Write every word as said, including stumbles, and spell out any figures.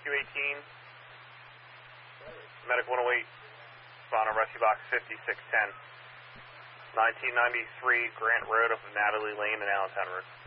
Rescue eighteen, Medic one oh eight, spawn on Rescue Box fifty-six ten, nineteen ninety-three Grant Road up of Natalie Lane in Allentown Road.